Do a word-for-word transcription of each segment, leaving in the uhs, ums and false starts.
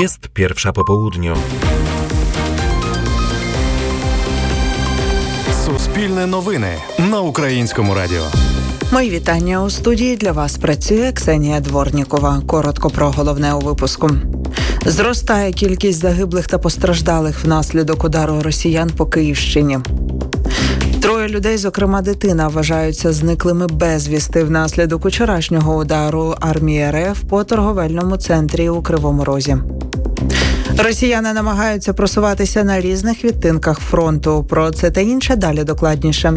Jest pierwsza po południu. Суспільне новини на Українському радіо. Мої вітання. У студії для вас працює Ксенія Дворнікова. Коротко про головне у випуску. Зростає кількість загиблих та постраждалих внаслідок удару росіян по Київщині. Троє людей, зокрема дитина, вважаються зниклими безвісти внаслідок вчорашнього удару армії РФ по торговельному центрі у Кривому Розі. Росіяни намагаються просуватися на різних відтинках фронту. Про це та інше далі докладніше.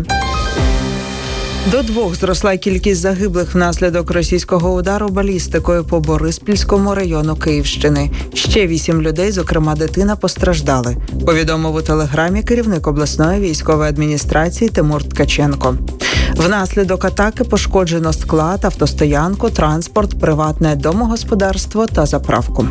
До двох зросла кількість загиблих внаслідок російського удару балістикою по Бориспільському району Київщини. Ще вісім людей, зокрема дитина, постраждали, повідомив у телеграмі керівник обласної військової адміністрації Тимур Ткаченко. Внаслідок атаки пошкоджено склад, автостоянку, транспорт, приватне домогосподарство та заправку.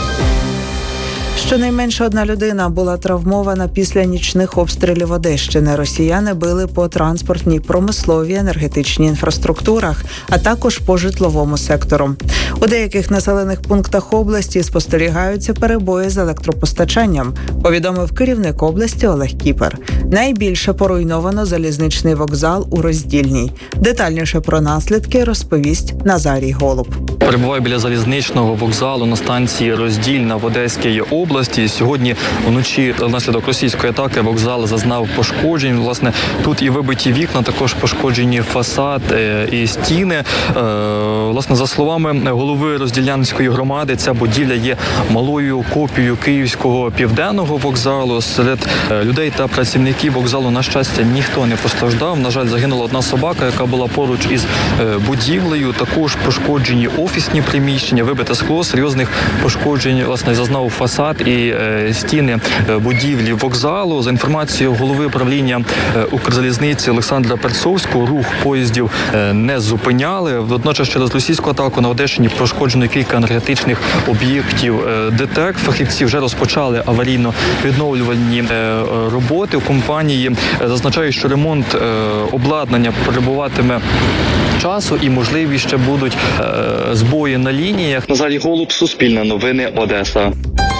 Щонайменше одна людина була травмована після нічних обстрілів Одещини. Росіяни били по транспортній, промисловій, енергетичній інфраструктурах, а також по житловому сектору. У деяких населених пунктах області спостерігаються перебої з електропостачанням, повідомив керівник області Олег Кіпер. Найбільше поруйновано залізничний вокзал у Роздільній. Детальніше про наслідки розповість Назарій Голуб. Перебуваю біля залізничного вокзалу на станції Роздільна в Одеській області. Сьогодні вночі внаслідок російської атаки вокзал зазнав пошкоджень. Власне, тут і вибиті вікна, також пошкоджені фасад і стіни. Власне, за словами голови Розділянської громади, ця будівля є малою копією київського південного вокзалу. Серед людей та працівників вокзалу, на щастя, ніхто не постраждав. На жаль, загинула одна собака, яка була поруч із будівлею. Також пошкоджені офісні приміщення, вибите скло, серйозних пошкоджень, власне, зазнав фасад і е, стіни будівлі вокзалу. За інформацією голови управління е, Укрзалізниці Олександра Перцовського, рух поїздів е, не зупиняли. Водночас через російську атаку на Одещині пошкоджено кілька енергетичних об'єктів е, ДТЕК. Фахівці вже розпочали аварійно-відновлювальні е, роботи. У компанії е, зазначають, що ремонт е, обладнання потребуватиме часу і, можливі, ще будуть е, збої на лініях. Назарій Голуб, Суспільне новини, Одеса.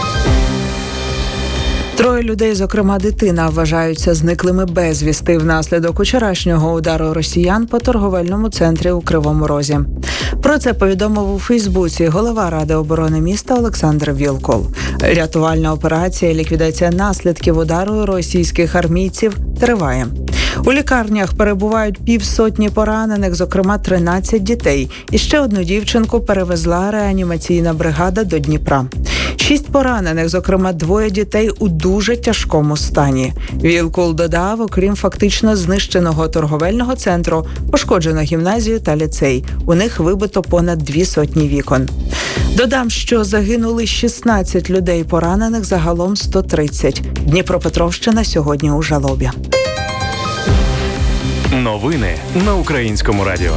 Троє людей, зокрема дитина, вважаються зниклими безвісти внаслідок вчорашнього удару росіян по торговельному центрі у Кривому Розі. Про це повідомив у Фейсбуці голова Ради оборони міста Олександр Вілкул. Рятувальна операція, ліквідація наслідків удару російських армійців триває. У лікарнях перебувають півсотні поранених, зокрема тринадцять дітей. І ще одну дівчинку перевезла реанімаційна бригада до Дніпра. Шість поранених, зокрема двоє дітей, у дуже тяжкому стані. Вілкул додав, окрім фактично знищеного торговельного центру, пошкоджено гімназію та ліцей. У них вибито понад дві сотні вікон. Додам, що загинули шістнадцять людей, поранених загалом сто тридцять. Дніпропетровщина сьогодні у жалобі. Новини на Українському радіо.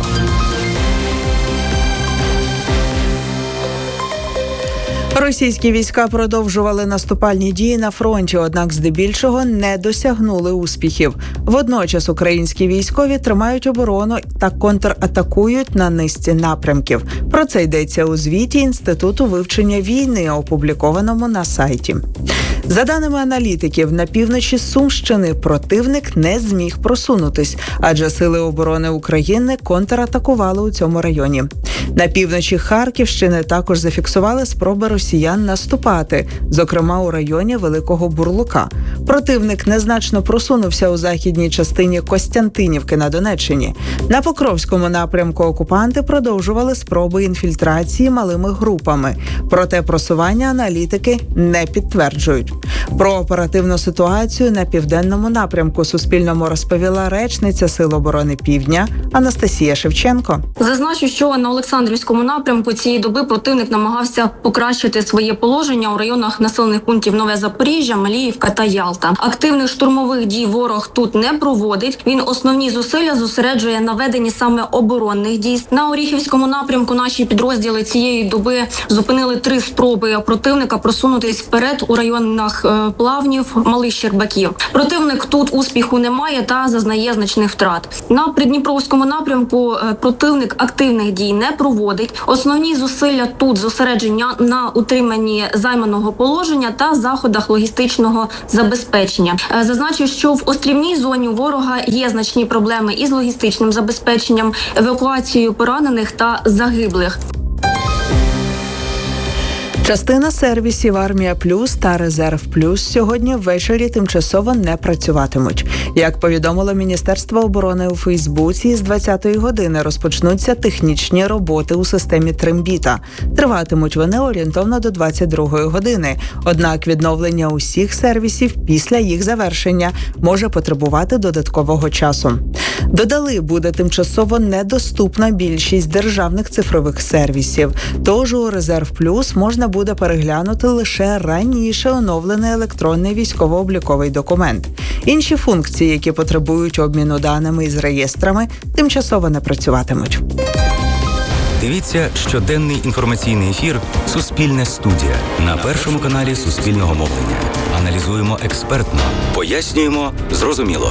Російські війська продовжували наступальні дії на фронті, однак здебільшого не досягнули успіхів. Водночас українські військові тримають оборону та контратакують на низці напрямків. Про це йдеться у звіті Інституту вивчення війни, опублікованому на сайті. За даними аналітиків, на півночі Сумщини противник не зміг просунутись, адже сили оборони України контратакували у цьому районі. На півночі Харківщини також зафіксували спроби росіян наступати, зокрема у районі Великого Бурлука. Противник незначно просунувся у західній частині Костянтинівки на Донеччині. На Покровському напрямку окупанти продовжували спроби інфільтрації малими групами. Проте просування аналітики не підтверджують. Про оперативну ситуацію на південному напрямку Суспільному розповіла речниця Сил оборони Півдня Анастасія Шевченко. Зазначу, що на Олександрівському напрямку цієї доби противник намагався покращити своє положення у районах населених пунктів Нове Запоріжжя, Маліївка та Ялта. Активних штурмових дій ворог тут не проводить. Він основні зусилля зосереджує на веденні саме оборонних дій. На Оріхівському напрямку наші підрозділи цієї доби зупинили три спроби противника просунутись вперед у районах районах е, Плавнів, Малих Щербаків. Противник тут успіху немає та зазнає значних втрат. На Придніпровському напрямку е, противник активних дій не проводить. Основні зусилля тут зосередження на утриманні займаного положення та заходах логістичного забезпечення. Е, зазначу, що в острівній зоні у ворога є значні проблеми із логістичним забезпеченням, евакуацією поранених та загиблих. Частина сервісів «Армія Плюс» та «Резерв Плюс» сьогодні ввечері тимчасово не працюватимуть. Як повідомило Міністерство оборони у Фейсбуці, з двадцятої години розпочнуться технічні роботи у системі «Трембіта». Триватимуть вони орієнтовно до двадцять другої години. Однак відновлення усіх сервісів після їх завершення може потребувати додаткового часу. Додали, буде тимчасово недоступна більшість державних цифрових сервісів. Тож у «Резерв Плюс» можна буде переглянути лише раніше оновлений електронний військово-обліковий документ. Інші функції, які потребують обміну даними із реєстрами, тимчасово не працюватимуть. Дивіться щоденний інформаційний ефір «Суспільне студія» на Першому каналі Суспільного мовлення. Аналізуємо експертно, пояснюємо зрозуміло.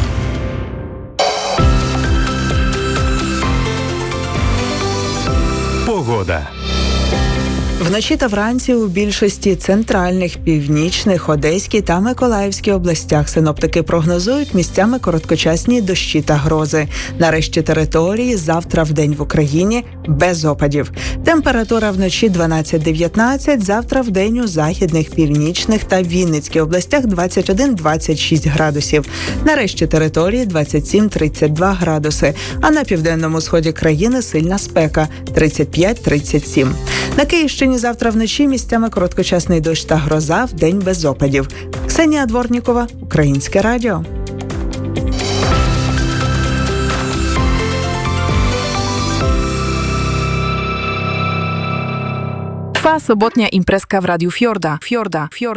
Погода. Вночі та вранці у більшості центральних, північних, Одеській та Миколаївській областях синоптики прогнозують місцями короткочасні дощі та грози. На решті території завтра вдень в Україні без опадів. Температура вночі дванадцять-дев'ятнадцять, завтра вдень у західних, північних та Вінницькій областях двадцять один - двадцять шість градусів. На решті території двадцять сім - тридцять два градуси. А на південному сході країни сильна спека – тридцять п'ять - тридцять сім. На Київщині завтра вночі місцями короткочасний дощ та гроза, вдень без опадів. Ксенія Дворнікова, Українське радіо. Trwa sobotnia imprezka w Radiu Fiorda. Fiorda. Fiorda.